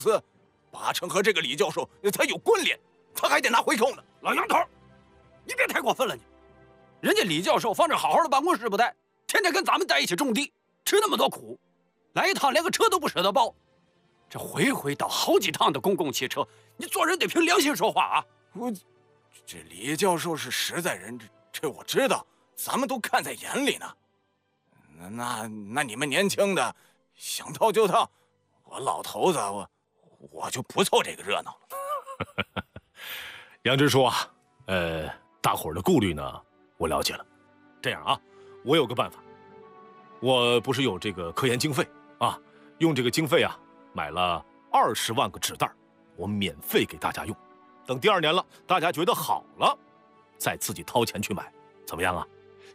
司，八成和这个李教授他有关联，他还得拿回扣呢。 老杨头，你别太过分了你！人家李教授放着好好的办公室不待，天天跟咱们在一起种地，吃那么多苦，来一趟连个车都不舍得包。这回回倒好几趟的公共汽车，你做人得凭良心说话啊！ 这李教授是实在人，这我知道，咱们都看在眼里呢。那你们年轻的想套就套，我老头子我就不凑这个热闹了。 杨支书啊，大伙儿的顾虑呢，我了解了。这样啊，我有个办法，我不是有这个科研经费啊，用这个经费啊，买了20万个纸袋，我免费给大家用。等第2年了，大家觉得好了，再自己掏钱去买，怎么样啊？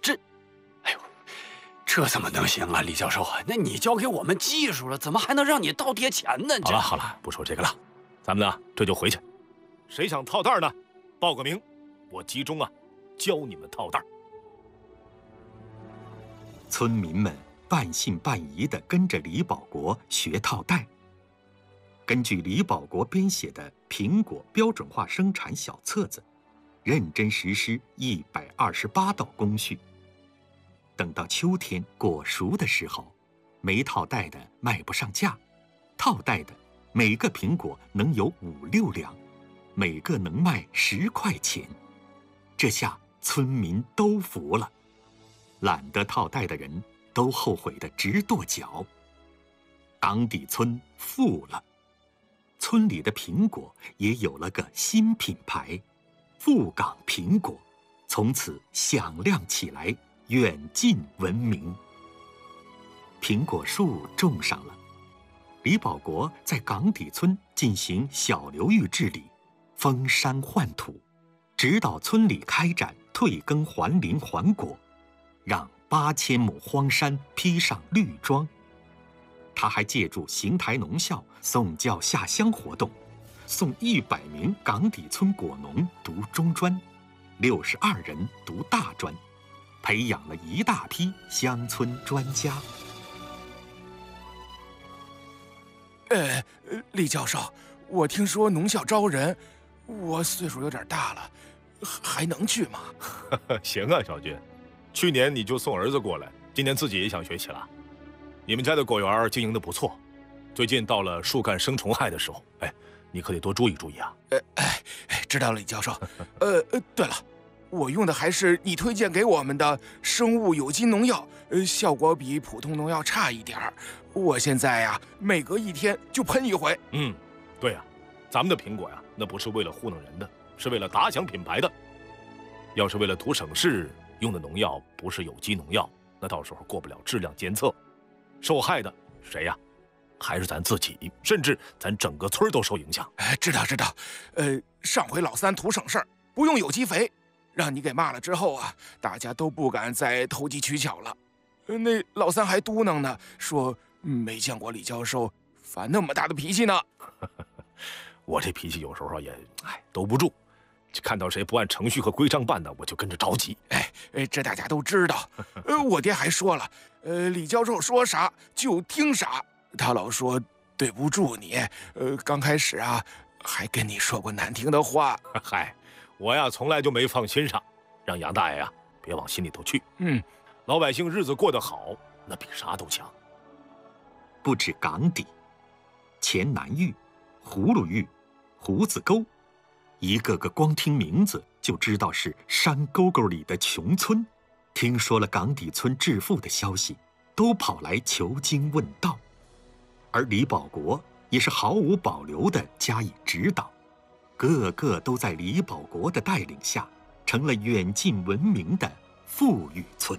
这怎么能行啊，李教授啊？那你交给我们技术了，怎么还能让你倒贴钱呢？ 好了，不说这个了，咱们呢这就回去。谁想套袋呢？报个名，我集中啊教你们套袋。 村民们半信半疑地跟着李保国学套袋。根据李保国编写的苹果标准化生产小册子，认真实施128道工序。等到秋天果熟的时候，没套袋的卖不上价，套袋的每个苹果能有5、6两，每个能卖10块钱。这下村民都服了，懒得套袋的人都后悔得直跺脚。岗底村富了，村里的苹果也有了个新品牌——富岗苹果，从此响亮起来，远近闻名。苹果树种上了，李保国在岗底村进行小流域治理，封山换土，指导村里开展退耕还林还果，让8000亩荒山披上绿装。他还借助邢台农校送教下乡活动，送100名岗底村果农读中专，62人读大专，培养了一大批乡村专家。 李教授，我听说农校招人，我岁数有点大了，还能去吗？ 行啊，小军，去年你就送儿子过来，今年自己也想学起了。你们家的果园经营的不错，最近到了树干生虫害的时候，你可得多注意注意啊。 知道了，李教授。对了，我用的还是你推荐给我们的生物有机农药，效果比普通农药差一点儿。我现在呀，每隔1天就喷1回。 对呀，咱们的苹果呀，那不是为了糊弄人的，是为了打响品牌的。要是为了图省事，用的农药不是有机农药，那到时候过不了质量监测，受害的谁呀？还是咱自己，甚至咱整个村都受影响。 知道。上回老三图省事儿，不用有机肥，让你给骂了之后啊，大家都不敢再投机取巧了。那老三还嘟囔呢，说没见过李教授发那么大的脾气呢。 我这脾气有时候也兜不住，看到谁不按程序和规章办的，我就跟着着急。 这大家都知道。我爹还说了，李教授说啥就听啥。他老说对不住你，刚开始啊，还跟你说过难听的话。 我呀从来就没放心上，让杨大爷呀别往心里头去。老百姓日子过得好，那比啥都强。 不止岗底，前南峪、葫芦峪、胡子沟，一个个光听名字就知道是山沟沟里的穷村。听说了岗底村致富的消息，都跑来求经问道。而李保国也是毫无保留地加以指导，个个都在李保国的带领下，成了远近闻名的富裕村。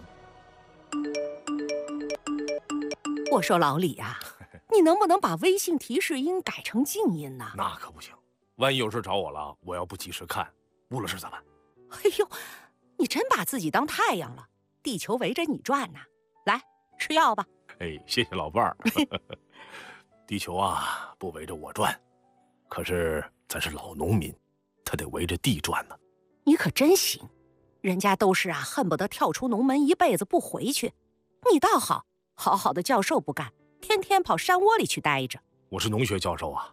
我说老李啊，你能不能把微信提示音改成静音呢？ 那可不行，万一有事找我了，我要不及时看，误了事咋办？ 哎呦，你真把自己当太阳了，地球围着你转呢。来，吃药吧。 谢谢老伴儿。地球啊，不围着我转，可是咱是老农民，他得围着地转呢。 你可真行，人家都是恨不得跳出农门一辈子不回去，你倒好，好好的教授不干，天天跑山窝里去待着。 我是农学教授啊，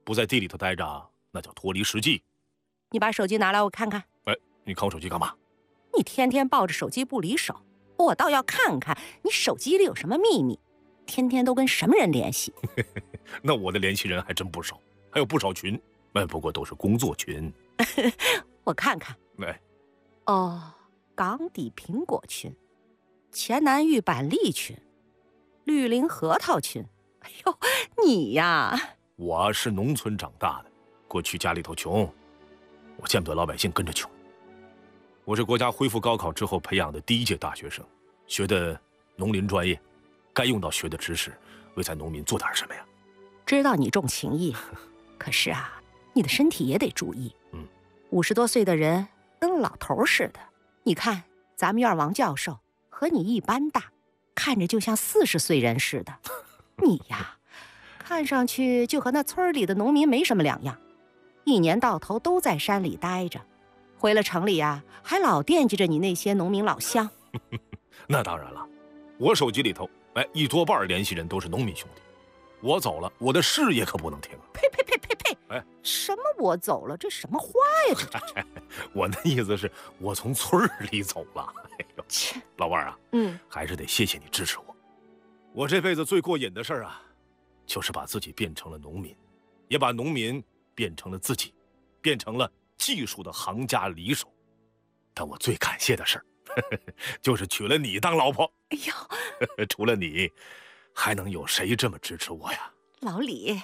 不在地里头待着，那叫脱离实际。 你把手机拿来我看看。 哎，你看我手机干嘛？ 你天天抱着手机不离手，我倒要看看你手机里有什么秘密，天天都跟什么人联系？ 那我的联系人还真不少，还有不少群，不过都是工作群。 我看看。 哎， 哦，港底苹果群，黔南豫板栗群，绿林核桃群。哎呦，你呀！ 我是农村长大的，过去家里头穷，我见不得老百姓跟着穷。我是国家恢复高考之后培养的第一届大学生，学的农林专业，该用到学的知识，为咱农民做点什么呀？ 知道你重情义，可是啊，你的身体也得注意。50多岁的人跟老头似的，你看咱们院王教授和你一般大，看着就像40岁人似的。你呀，看上去就和那村里的农民没什么两样，一年到头都在山里待着，回了城里啊，还老惦记着你那些农民老乡。 那当然了，我手机里头1多半联系人都是农民兄弟。我走了，我的事业可不能停。 呸！ 哎， 什么我走了？这什么话呀？这我那意思是我从村里走了。哎呦，老伴儿啊，还是得谢谢你支持我。我这辈子最过瘾的事儿啊，就是把自己变成了农民，也把农民变成了自己，变成了技术的行家里手。但我最感谢的事儿，就是娶了你当老婆。 哎呦， 除了你，还能有谁这么支持我呀？ 老李。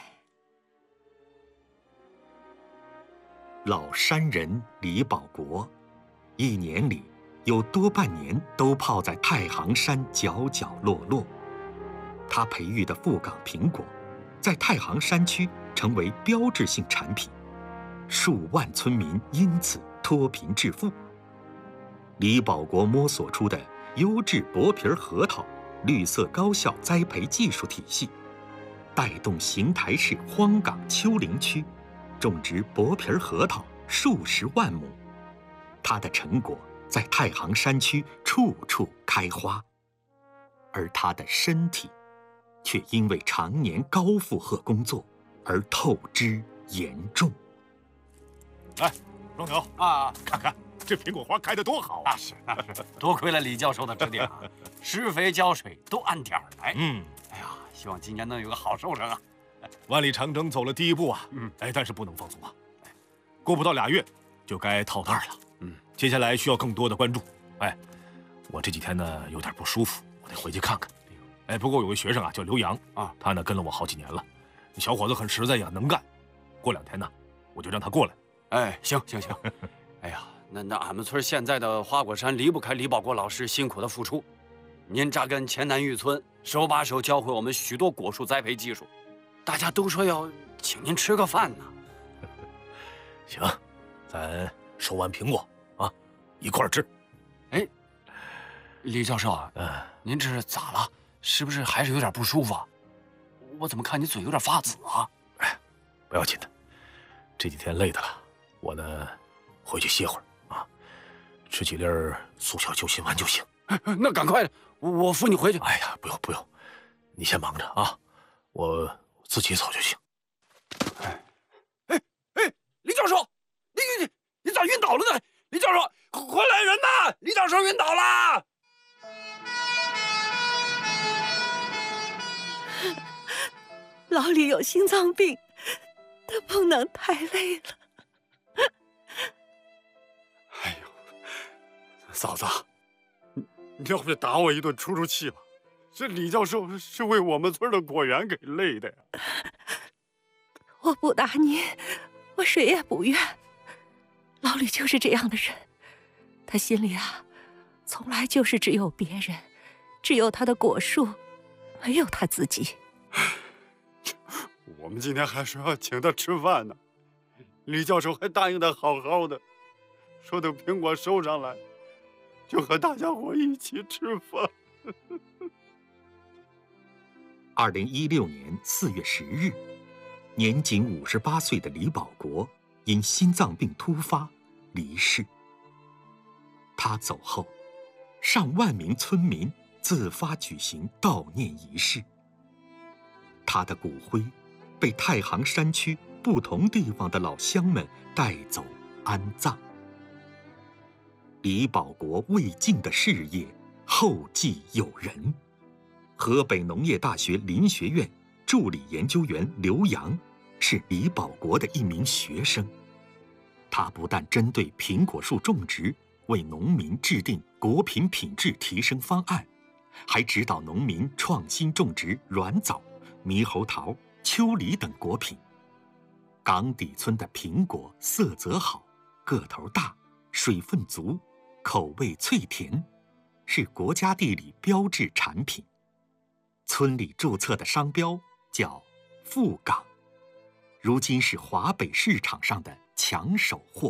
老山人李保国，一年里有多半年都泡在太行山角角落落。他培育的富港苹果，在太行山区成为标志性产品，数万村民因此脱贫致富。李保国摸索出的优质薄皮核桃绿色高效栽培技术体系，带动邢台市荒岗丘陵区种植薄皮核桃数十万亩，它的成果在太行山区处处开花，而他的身体却因为常年高负荷工作而透支严重。 哎，老牛啊，看看这苹果花开得多好啊！ 那是，多亏了李教授的指点啊，施肥浇水都按点儿来。哎呀，希望今年能有个好收成啊！ 万里长征走了第一步啊，但是不能放松啊，过不到2月就该套袋了，接下来需要更多的关注。我这几天呢有点不舒服，我得回去看看。不过有位学生啊叫刘洋啊，他呢跟了我好几年了，小伙子很实在呀，能干。过2天呢，我就让他过来。 行。哎呀，那俺们村现在的花果山离不开李保国老师辛苦的付出。您扎根黔南豫村，手把手教会我们许多果树栽培技术，大家都说要请您吃个饭呢。 行，咱收完苹果啊，一块儿吃。 李教授啊，您这是咋了？是不是还是有点不舒服啊？我怎么看你嘴有点发紫啊？ 不要紧的，这几天累的了，我呢回去歇会儿啊，吃几粒速效救心丸就行。 那赶快，我扶你回去。 哎呀，不用，你先忙着啊，我自己走就行。 李教授，你咋晕倒了呢？李教授，快来人呐！李教授晕倒了。 老李有心脏病，他不能太累了。 哎呦，嫂子，你要不打我一顿出气吧？这李教授是为我们村的果园给累的呀。 我不打你，我谁也不怨。老李就是这样的人，他心里啊，从来就是只有别人，只有他的果树，没有他自己。 我们今天还说要请他吃饭呢，李教授还答应的好好的，说等苹果收上来，就和大家伙一起吃饭。 2016年4月10日，年仅58岁的李保国因心脏病突发离世。他走后，上万名村民自发举行悼念仪式。他的骨灰被太行山区不同地方的老乡们带走安葬。李保国未尽的事业后继有人。河北农业大学林学院助理研究员刘洋是李保国的一名学生。他不但针对苹果树种植为农民制定果品品质提升方案，还指导农民创新种植软枣、猕猴桃、秋梨等果品。岗底村的苹果色泽好，个头大，水分足，口味脆甜，是国家地理标志产品。村里注册的商标叫富岗，如今是华北市场上的抢手货。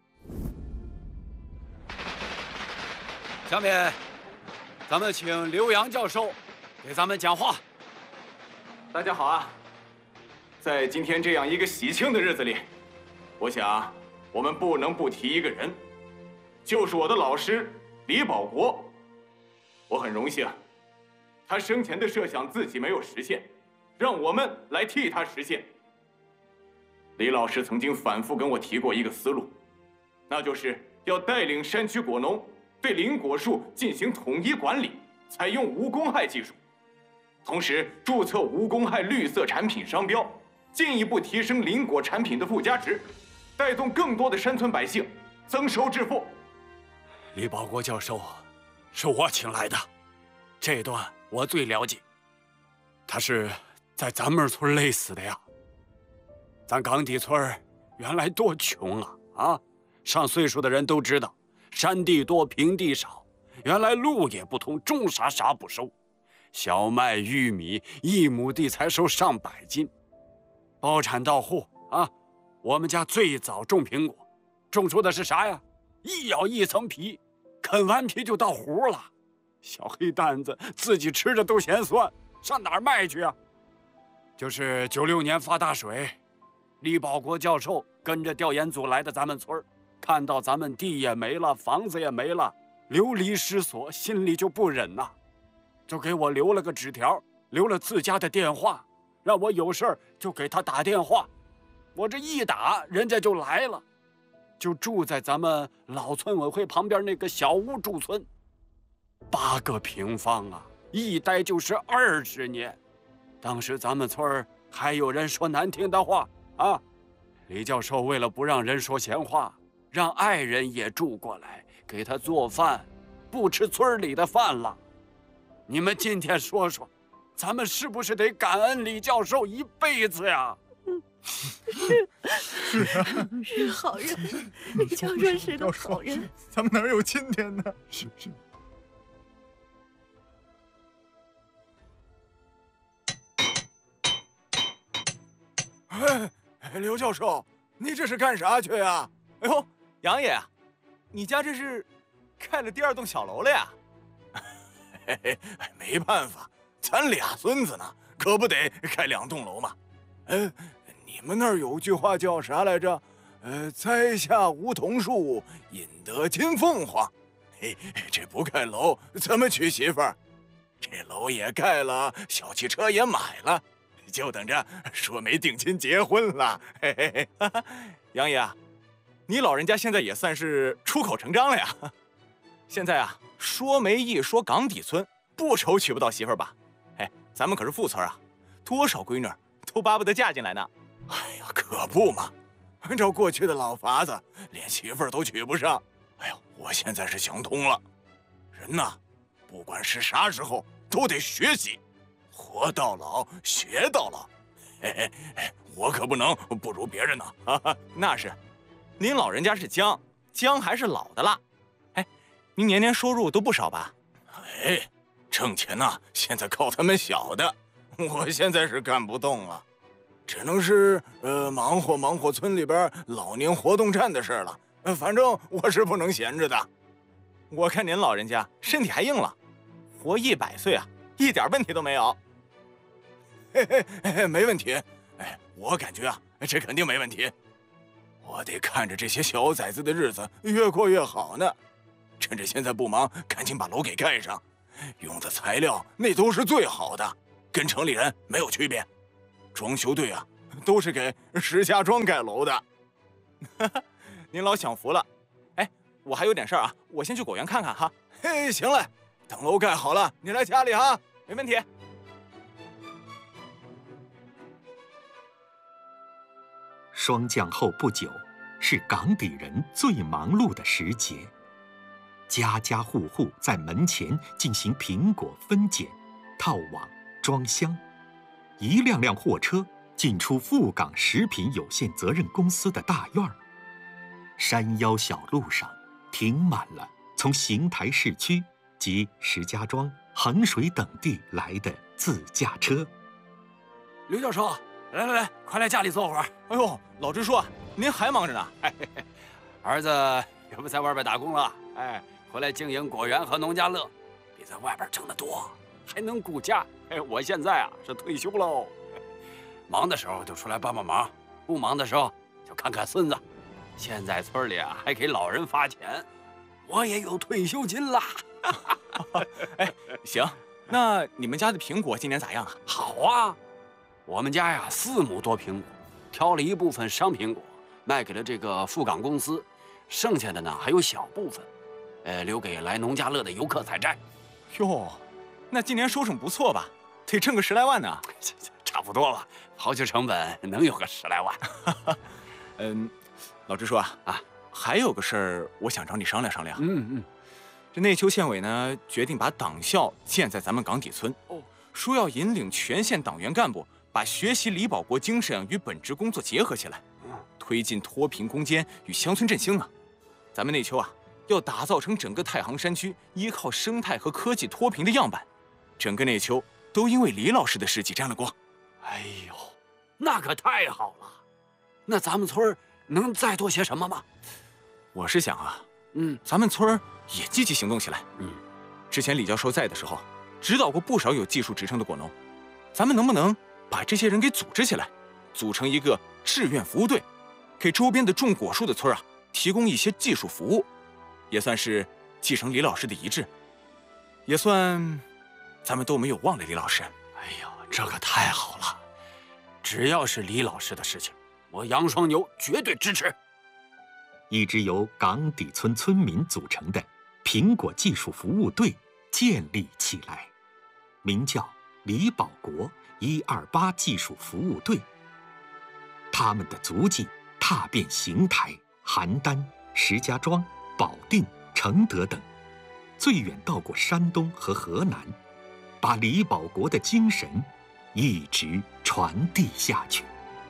下面，咱们请刘洋教授给咱们讲话。 大家好啊！在今天这样一个喜庆的日子里，我想我们不能不提一个人，就是我的老师李保国。我很荣幸，他生前的设想自己没有实现，让我们来替他实现。李老师曾经反复跟我提过一个思路，那就是要带领山区果农对林果树进行统一管理，采用无公害技术，同时注册无公害绿色产品商标，进一步提升林果产品的附加值，带动更多的山村百姓增收致富。 李保国教授是我请来的，这段我最了解。他是在咱们村累死的呀。咱岗底村原来多穷啊！上岁数的人都知道，山地多，平地少。原来路也不通，种啥不收。小麦、玉米1亩地才收上百斤。包产到户啊！我们家最早种苹果，种出的是啥呀？一咬一层皮，啃完皮就到核了。小黑蛋子自己吃着都嫌酸，上哪儿卖去啊？就是96年发大水，李保国教授跟着调研组来的咱们村，看到咱们地也没了，房子也没了，流离失所，心里就不忍呐，就给我留了个纸条，留了自家的电话，让我有事儿就给他打电话。我这一打，人家就来了，就住在咱们老村委会旁边那个小屋驻村，8个平方啊，一待就是20年。当时咱们村还有人说难听的话啊，李教授为了不让人说闲话，让爱人也住过来给他做饭，不吃村里的饭了。你们今天说说，咱们是不是得感恩李教授一辈子呀？ 是好人，李教授是个好人， 咱们哪有今天呢？ 是。 刘教授，你这是干啥去呀？ 哎呦，杨爷，你家这是盖了第2栋小楼了呀？ 没办法，咱俩孙子呢，可不得盖2栋楼嘛。你们那儿有句话叫啥来着？栽下梧桐树，引得金凤凰。嘿，这不盖楼怎么娶媳妇儿？这楼也盖了，小汽车也买了，就等着说媒定亲结婚了。嘿嘿嘿， 杨爷，你老人家现在也算是出口成章了呀。现在啊，说媒一说岗底村，不愁娶不到媳妇儿吧？哎，咱们可是富村啊，多少闺女都巴不得嫁进来呢。 哎呀，可不嘛！按照过去的老法子，连媳妇儿都娶不上。哎呦，我现在是想通了，人呐，不管是啥时候都得学习，活到老学到老。嘿嘿，我可不能不如别人呐。 那是，您老人家是姜还是老的辣。哎，您年收入都不少吧？ 哎，挣钱呐，现在靠他们小的，我现在是干不动了。只能是忙活村里边老年活动站的事了。反正我是不能闲着的。 我看您老人家身体还硬朗，活100岁啊，一点问题都没有。 没问题。哎，我感觉啊，这肯定没问题。我得看着这些小崽子的日子越过越好呢。趁着现在不忙，赶紧把楼给盖上。用的材料那都是最好的，跟城里人没有区别。装修队啊， 都是给石家庄盖楼的。您老享福了。哎，我还有点事儿啊，我先去果园看看哈。嘿，行嘞，等楼盖好了，你来家里哈，没问题。 霜降后不久，是港底人最忙碌的时节，家家户户在门前进行苹果分拣、套网、装箱，一辆辆货车进出富港食品有限责任公司的大院儿。山腰小路上停满了从邢台市区及石家庄、衡水等地来的自驾车。 刘教授，来，快来家里坐会儿。 哎呦，老支书，您还忙着呢。 儿子也不在外边打工了，回来经营果园和农家乐，比在外边挣得多，还能顾家。我现在啊是退休喽，忙的时候就出来帮帮忙，不忙的时候就看看孙子。现在村里啊还给老人发钱，我也有退休金啦。 行，那你们家的苹果今年咋样啊？ 好啊，我们家呀4亩多苹果，挑了一部分商苹果卖给了这个富港公司，剩下的呢还有小部分，留给来农家乐的游客采摘。 哟，那今年收成不错吧？得挣个10来万呢。 差不多吧，刨去成本能有个10来万。 老支书啊，还有个事儿，我想找你商量商量。这内丘县委呢，决定把党校建在咱们港底村，说要引领全县党员干部把学习李保国精神与本职工作结合起来，推进脱贫攻坚与乡村振兴啊。咱们内丘啊，要打造成整个太行山区依靠生态和科技脱贫的样板，整个内丘都因为李老师的事迹沾了光。 哎呦，那可太好了！那咱们村能再多些什么吗？ 我是想啊，咱们村也积极行动起来。之前李教授在的时候，指导过不少有技术职称的果农，咱们能不能把这些人给组织起来，组成一个志愿服务队，给周边的种果树的村啊提供一些技术服务，也算是继承李老师的遗志，也算咱们都没有忘了李老师。 哎呀，这可太好了！只要是李老师的事情，我杨双牛绝对支持。 一支由港底村村民组成的苹果技术服务队建立起来，名叫李保国128技术服务队。他们的足迹踏遍邢台、邯郸、石家庄、保定、承德等，最远到过山东和河南，把李保国的精神一直传递下去。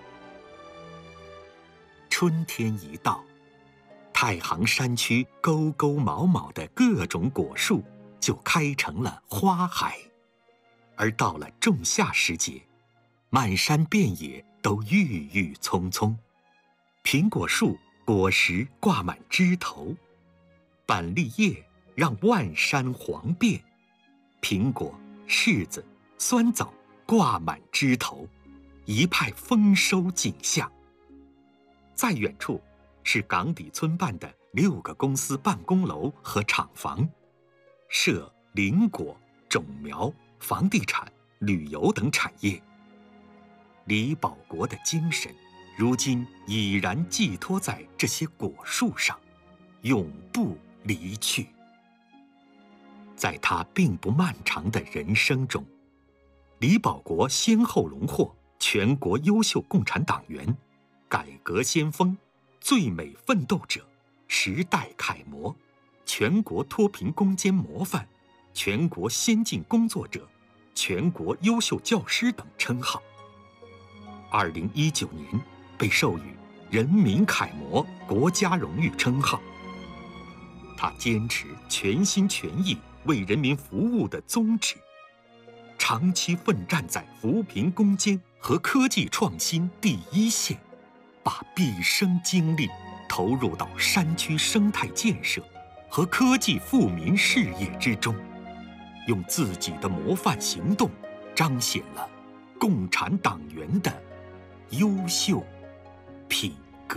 春天一到，太行山区沟沟卯卯的各种果树就开成了花海，而到了仲夏时节，满山遍野都郁郁葱葱，苹果树果实挂满枝头，板栗叶让万山黄遍，苹果、柿子、酸枣挂满枝头，一派丰收景象。再远处是港底村办的6个公司办公楼和厂房，设林果、种苗、房地产、旅游等产业。李保国的精神，如今已然寄托在这些果树上，永不离去。在他并不漫长的人生中，李保国先后荣获全国优秀共产党员、改革先锋、最美奋斗者、时代楷模、全国脱贫攻坚模范、全国先进工作者、全国优秀教师等称号。2019年被授予人民楷模国家荣誉称号。他坚持全心全意为人民服务的宗旨，长期奋战在扶贫攻坚和科技创新第一线，把毕生精力投入到山区生态建设和科技富民事业之中，用自己的模范行动彰显了共产党员的优秀品格。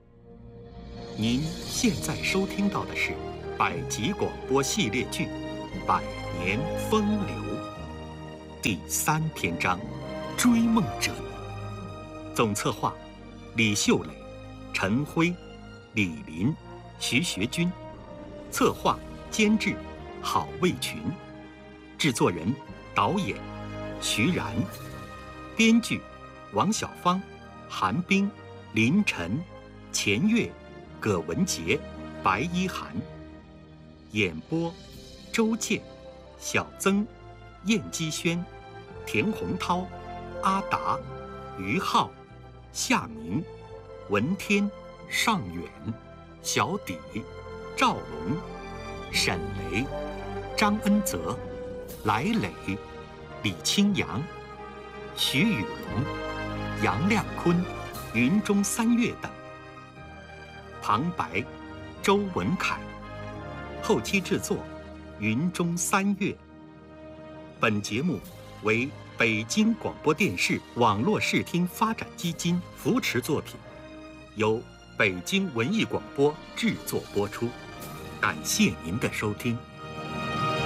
您现在收听到的是百集广播系列剧《 百年风流》第3篇章：追梦者。总策划：李秀磊、陈辉、李林、徐学军。策划、监制：郝卫群。制作人、导演：徐然。编剧：王小芳、韩冰、林晨、钱月、葛文杰、白一涵。演播：周健、小曾、燕姬轩、田洪涛、阿达、于浩、夏明、文天、尚远、小底、赵龙、沈雷、张恩泽、来磊、李清扬、徐宇龙、杨亮坤、云中三月等。旁白：周文凯。后期制作：云中三月。本节目为北京广播电视网络视听发展基金扶持作品，由北京文艺广播制作播出。感谢您的收听。